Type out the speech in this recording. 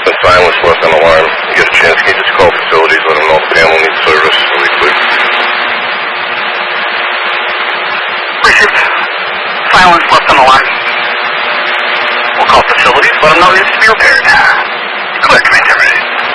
Been silence left on alarm. You get a chance, can you just call facilities, let them know the panel needs service really quick? Received. Silence left on alarm. We'll call facilities, let them know it needs to be repaired. Clear, Command.